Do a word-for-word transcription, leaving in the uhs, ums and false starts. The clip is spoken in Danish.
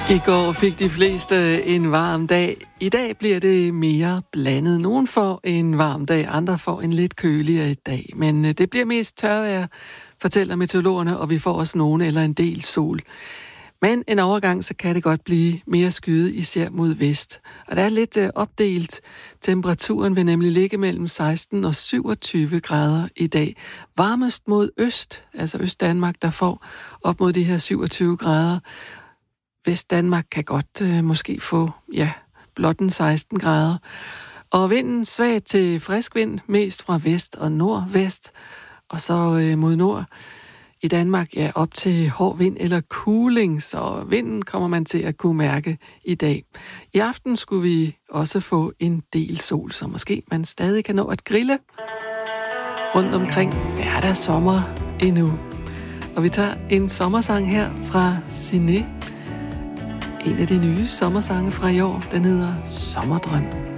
I går fik de fleste en varm dag. I dag bliver det mere blandet. Nogen får en varm dag, andre får en lidt køligere dag. Men det bliver mest tørvejr, fortæller meteorologerne, og vi får også nogen eller en del sol. Men en overgang, så kan det godt blive mere skyet, især mod vest. Og der er lidt øh, opdelt. Temperaturen vil nemlig ligge mellem seksten og syvogtyve grader i dag. Varmest mod øst, altså Øst-Danmark, der får op mod de her syvogtyve grader. Vest-Danmark kan godt øh, måske få, ja, blot en seksten grader. Og vinden svag til frisk vind, mest fra vest og nordvest, og så øh, mod nord. I Danmark er ja, op til hård vind eller kuling, så vinden kommer man til at kunne mærke i dag. I aften skulle vi også få en del sol, så måske man stadig kan nå at grille. Rundt omkring er der sommer endnu. Og vi tager en sommersang her fra Siné. En af de nye sommersange fra i år, den hedder Sommerdrøm.